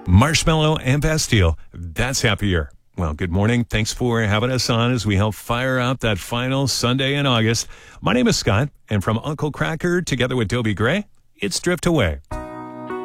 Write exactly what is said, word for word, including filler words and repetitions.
Marshmallow and Bastille. That's happier. Well, good morning. Thanks for having us on as we help fire out that final Sunday in August. My name is Scott, and from Uncle Cracker together with Dobie Gray, it's Drift Away.